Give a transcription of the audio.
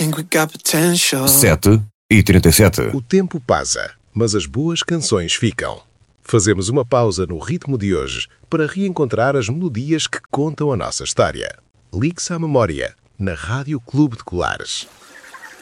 think we got potential. 7h37. O tempo passa, mas as boas canções ficam. Fazemos uma pausa no ritmo de hoje para reencontrar as melodias que contam a nossa história. Ligue-se à memória, na Rádio Clube de Colares.